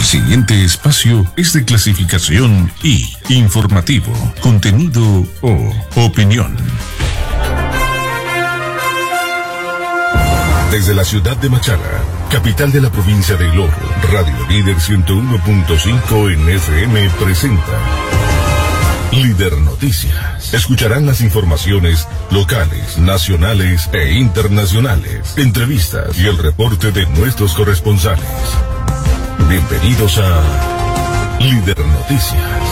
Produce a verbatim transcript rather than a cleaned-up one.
siguiente espacio es de clasificación I, informativo, contenido o opinión. Desde la ciudad de Machala, capital de la provincia de El Oro, Radio Líder ciento uno punto cinco en F M presenta Líder Noticias. Escucharán las informaciones locales, nacionales e internacionales, entrevistas y el reporte de nuestros corresponsales. Bienvenidos a Líder Noticias.